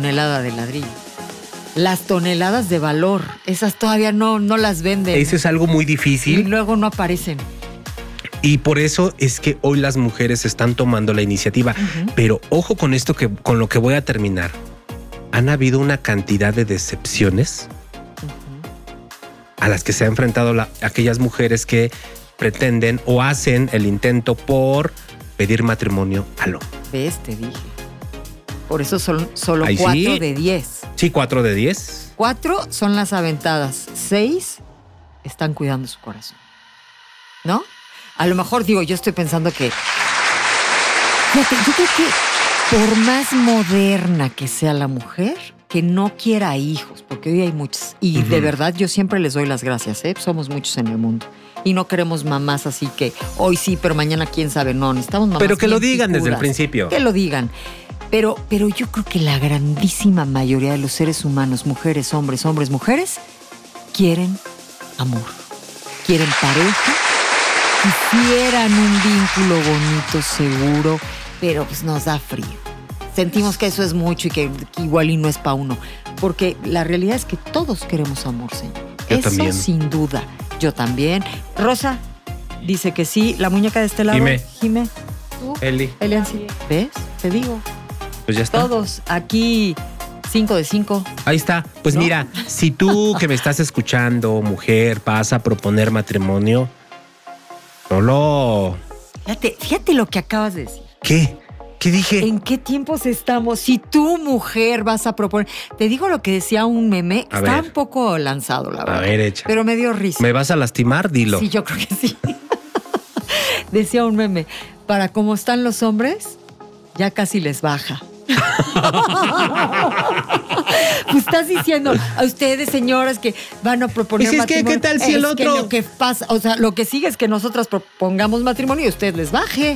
tonelada de ladrillo. Las toneladas de valor, esas todavía no las venden. Eso es algo muy Y difícil. luego no aparecen. Y por eso es que hoy las mujeres están tomando la iniciativa. Pero ojo con esto con lo que voy a terminar. Han habido una cantidad de decepciones a las que se han enfrentado aquellas mujeres que pretenden o hacen el intento por pedir matrimonio al hombre. ¿Ves? Te dije. Por eso son solo Ahí 4 sí. de 10. Sí, 4 de 10. 4 son las aventadas. 6 están cuidando su corazón. ¿No? A lo mejor, digo, yo estoy pensando que... Fíjate, yo creo que por más moderna que sea la mujer, que no quiera hijos, porque hoy hay muchos. Y de verdad, yo siempre les doy las gracias, ¿eh? Somos muchos en el mundo. Y no queremos mamás así que hoy sí, pero mañana quién sabe. No, necesitamos mamás. Pero que lo digan picudas. desde el principio. Que lo digan. Pero yo creo que la grandísima mayoría de los seres humanos, mujeres, hombres, mujeres, quieren amor. Quieren pareja. Quisieran un vínculo bonito, seguro, pero pues nos da frío. Sentimos que eso es mucho y que igual y no es para uno. Porque la realidad es que todos queremos amor, señor. Yo eso también. sin duda. Yo también. Rosa dice que sí. La muñeca de este lado. Jime. ¿Tú? Elian, sí. ¿Ves? Te digo. Pues ya está. Todos aquí 5 de 5. Ahí está. Pues ¿no? mira, si tú que me estás escuchando, mujer, vas a proponer matrimonio, solo... Fíjate lo que acabas de decir. ¿Qué? ¿Qué dije? ¿En qué tiempos estamos? Si tú, mujer, vas a proponer... Te digo lo que decía un meme. A Está ver. un poco lanzado, la verdad. A ver, echa. Pero me dio risa. ¿Me vas a lastimar? Dilo. Sí, yo creo que sí. Decía un meme. Para cómo están los hombres, ya casi les baja. Pues estás diciendo a ustedes, señoras, que van a proponer ¿Y si es que, matrimonio. qué tal si el Es que otro? lo que pasa, o sea, lo que sigue es que nosotras propongamos matrimonio y usted les baje.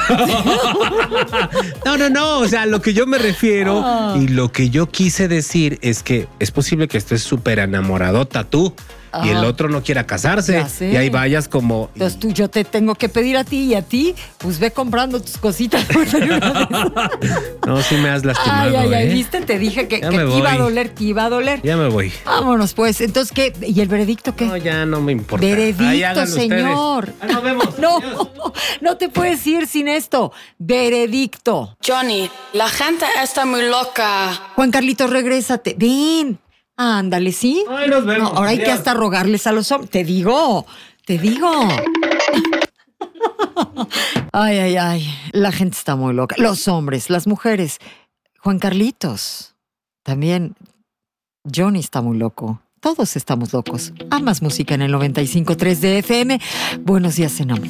No. O sea, lo que yo me refiero y lo que yo quise decir es que es posible que estés súper enamoradota tú y el otro no quiera casarse. Ya sé. Y ahí vayas como... Entonces yo te tengo que pedir a ti y a ti, pues ve comprando tus cositas. No, sí me has lastimado, Ay, ¿eh? ¿viste? Te dije que Ya te me voy. iba a doler, te iba a doler. Ya me voy. Vámonos, pues. Entonces, ¿qué? ¿Y el veredicto qué? No, ya no me importa. Ahí Veredicto, háganlo señor. ustedes. Nos vemos. No, Adiós. no te puedes ir sin esto. Veredicto. Johnny, la gente está muy loca. Juan Carlitos, regrésate. Ven. Ándale, ¿sí? Ay, nos vemos. No, ahora hay que Adiós. hasta rogarles a los hombres. Te digo. Ay. La gente está muy loca. Los hombres, las mujeres. Juan Carlitos. También. Johnny está muy loco. Todos estamos locos. Amas música en el 95.3 de FM. Buenos días, en amor.